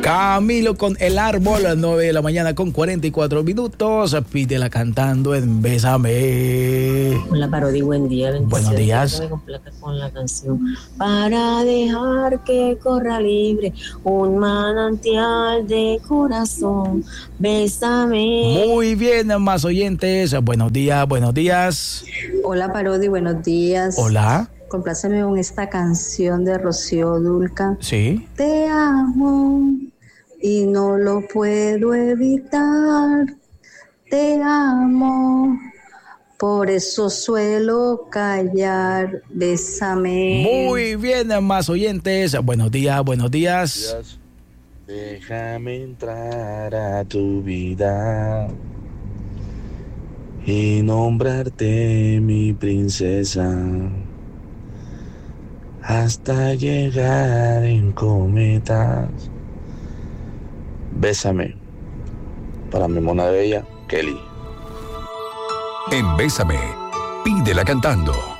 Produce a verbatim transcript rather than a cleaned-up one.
Camilo con El Árbol, a las nueve de la mañana con cuarenta y cuatro minutos. Pídela cantando en Bésame. Hola, Parodi, buen día. Buenos días. Me complaca con la canción para dejar que corra libre un manantial de corazón. Bésame. Muy bien, más oyentes. Buenos días, buenos días. Hola, Parodi, buenos días. Hola. Compláceme con esta canción de Rocío Dúrcal. Sí. Te amo y no lo puedo evitar. Te amo, por eso suelo callar. Bésame. Muy bien, más oyentes. Buenos días, buenos días. Déjame entrar a tu vida y nombrarte mi princesa hasta llegar en cometas. Bésame, para mi mona bella, Kelly. En Bésame, pídela cantando.